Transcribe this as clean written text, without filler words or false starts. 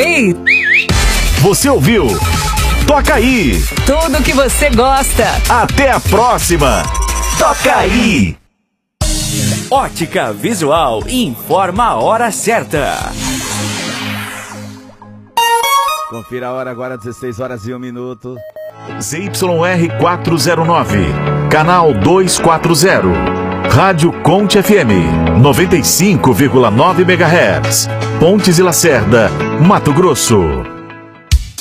Ei! Você ouviu? Toca aí! Tudo que você gosta. Até a próxima! Toca aí! Ótica Visual informa a hora certa. Confira a hora agora, 16 horas e 1 minuto. ZYR 409, canal 240. Rádio Conte FM, 95,9 MHz. Pontes e Lacerda, Mato Grosso.